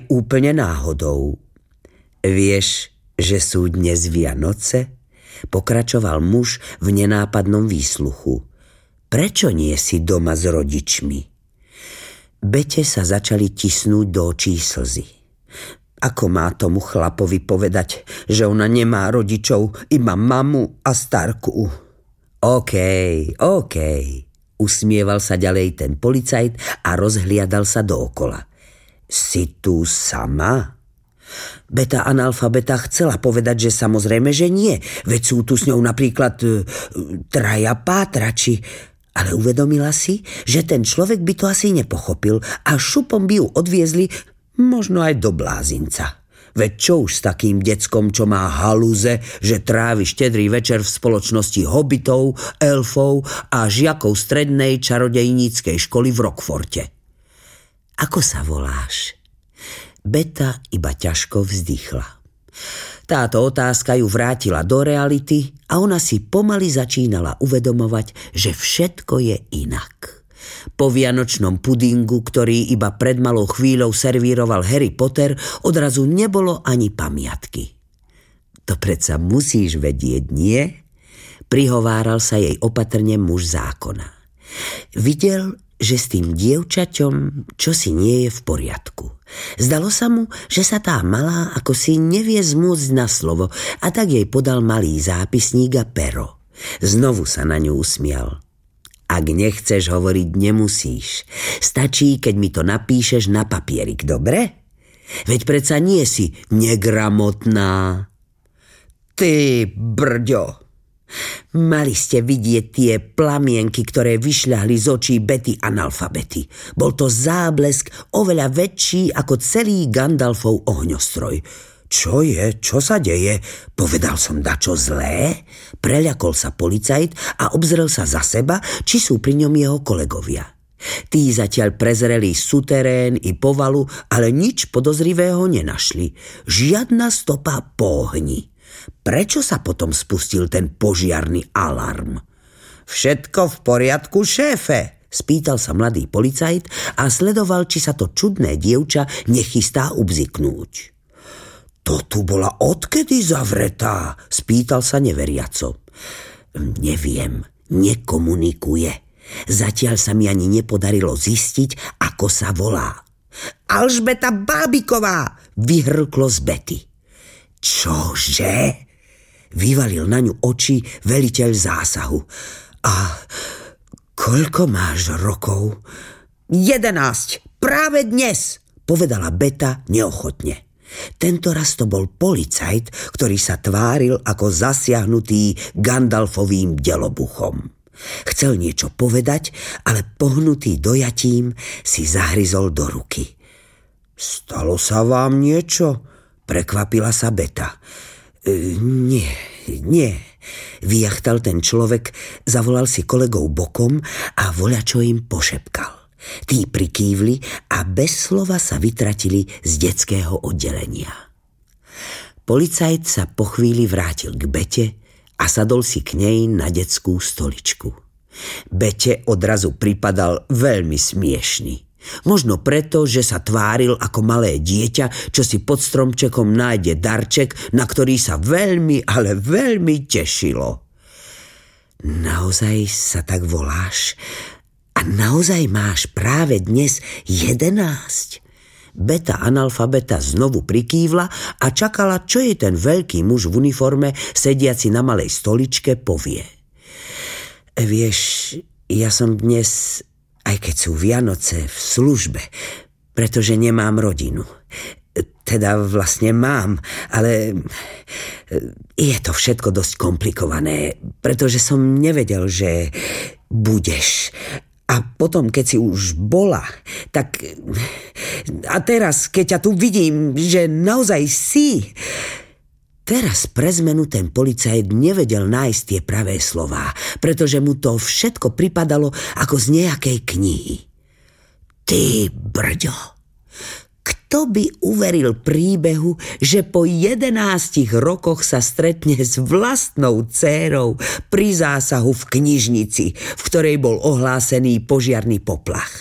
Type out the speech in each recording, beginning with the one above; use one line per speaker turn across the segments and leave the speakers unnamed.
aj úplne náhodou. Vieš, že sú dnes Vianoce? Pokračoval muž v nenápadnom výsluchu. Prečo nie si doma s rodičmi? Bete sa začali tisnúť do očí slzy. Ako má tomu chlapovi povedať, že ona nemá rodičov, iba mamu a starku? OK. Usmieval sa ďalej ten policajt a rozhliadal sa dookola. Si tu sama? Beta analfabeta chcela povedať, že samozrejme, že nie. Veď sú tu s ňou napríklad traja pátrači. Ale uvedomila si, že ten človek by to asi nepochopil a šupom by ju odviezli možno aj do blázinca. Veď čo už s takým deckom, čo má halúze, že trávi štedrý večer v spoločnosti hobitov, elfov a žiakov strednej čarodejníckej školy v Rockforte. Ako sa voláš? Beta iba ťažko vzdychla. Táto otázka ju vrátila do reality a ona si pomaly začínala uvedomovať, že všetko je inak. Po vianočnom pudingu, ktorý iba pred malou chvíľou servíroval Harry Potter, odrazu nebolo ani pamiatky. To predsa musíš vedieť, nie? Prihováral sa jej opatrne muž zákona. Videl, že s tým dievčaťom čosi nie je v poriadku. Zdalo sa mu, že sa tá malá ako si nevie zmôcť na slovo a tak jej podal malý zápisník a pero. Znovu sa na ňu usmial. Ak nechceš hovoriť, nemusíš. Stačí, keď mi to napíšeš na papierik, dobre? Veď predsa nie si negramotná. Ty brďo! Mali ste vidieť tie plamienky, ktoré vyšľahli z očí Betty analfabety. Bol to záblesk oveľa väčší ako celý Gandalfov ohňostroj. Čo je? Čo sa deje? Povedal som dačo zlé? Preľakol sa policajt a obzrel sa za seba, či sú pri ňom jeho kolegovia. Tí zatiaľ prezreli suterén i povalu, ale nič podozrivého nenašli. Žiadna stopa po ohni. Prečo sa potom spustil ten požiarny alarm? Všetko v poriadku, šéfe? Spýtal sa mladý policajt a sledoval, či sa to čudné dievča nechystá ubziknúť. To tu bola odkedy zavretá? Spýtal sa neveriaco. Neviem, nekomunikuje. Zatiaľ sa mi ani nepodarilo zistiť, ako sa volá. Alžbeta Bábiková, vyhrklo z Betty. Čože? Vyvalil na ňu oči veliteľ zásahu. A koľko máš rokov? 11, práve dnes, povedala Beta neochotne. Tento raz to bol policajt, ktorý sa tváril ako zasiahnutý Gandalfovým delobuchom. Chcel niečo povedať, ale pohnutý dojatím si zahryzol do ruky. Stalo sa vám niečo? Prekvapila sa Beta. Nie. Vyjachtal ten človek, zavolal si kolegov bokom a voľačo im pošepkal. Tí prikývli a bez slova sa vytratili z detského oddelenia. Policajt sa po chvíli vrátil k Bete a sadol si k nej na detskú stoličku. Bete odrazu pripadal veľmi smiešný. Možno preto, že sa tváril ako malé dieťa, čo si pod stromčekom nájde darček, na ktorý sa veľmi, ale veľmi tešilo. Naozaj sa tak voláš? A naozaj máš práve dnes 11? Beta analfabeta znovu prikývla a čakala, čo jej ten veľký muž v uniforme, sediaci na malej stoličke, povie. Vieš, ja som dnes, aj keď sú Vianoce, v službe, pretože nemám rodinu. Teda vlastne mám, ale je to všetko dosť komplikované, pretože som nevedel, že budeš. A potom, keď si už bola, tak... A teraz, keď ťa tu vidím, že naozaj si... Teraz pre zmenu ten policajt nevedel nájsť tie pravé slová, pretože mu to všetko pripadalo ako z nejakej knihy. Ty brďo! Kto by uveril príbehu, že po 11 rokoch sa stretne s vlastnou dcérou pri zásahu v knižnici, v ktorej bol ohlásený požiarny poplach?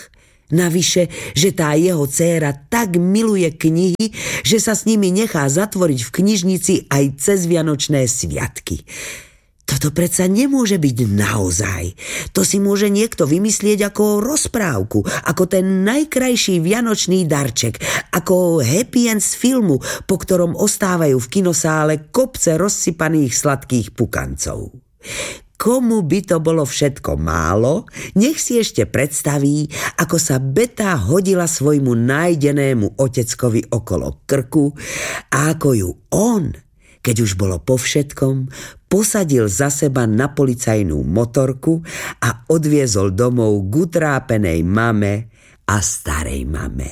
Navyše, že tá jeho dcéra tak miluje knihy, že sa s nimi nechá zatvoriť v knižnici aj cez vianočné sviatky. Toto predsa nemôže byť naozaj. To si môže niekto vymyslieť ako rozprávku, ako ten najkrajší vianočný darček, ako happy end z filmu, po ktorom ostávajú v kinosále kopce rozsypaných sladkých pukancov. Komu by to bolo všetko málo, nech si ešte predstaví, ako sa Beta hodila svojmu nájdenému oteckovi okolo krku a ako ju on, keď už bolo po všetkom, posadil za seba na policajnú motorku a odviezol domov k utrápenej mame a starej mame.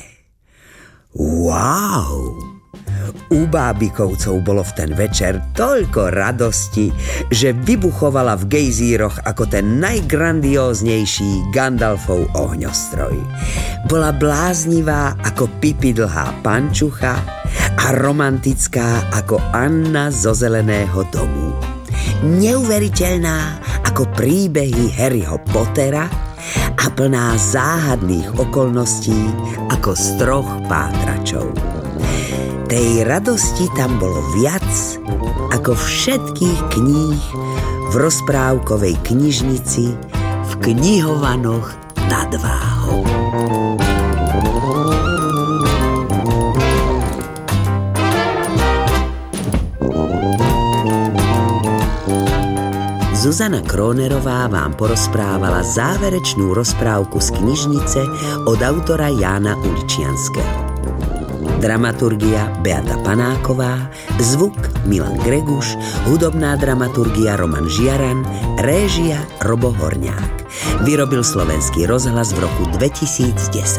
Wow! U Bábikovcov bolo v ten večer toľko radosti, že vybuchovala v gejzíroch ako ten najgrandióznejší Gandalfov ohňostroj. Bola bláznivá ako Pipi dlhá pančucha a romantická ako Anna zo Zeleného domu. Neuveriteľná ako príbehy Harryho Pottera a plná záhadných okolností ako z Troch pátračov. Tej radosti tam bolo viac ako všetkých kníh v rozprávkovej knižnici v Knihovanoch nad Váhom. Zuzana Kronerová vám porozprávala záverečnú rozprávku z knižnice od autora Jána Uličianskeho. Dramaturgia Beata Panáková, zvuk Milan Greguš, hudobná dramaturgia Roman Žiaran, réžia Robo Horňák. Vyrobil Slovenský rozhlas v roku 2010.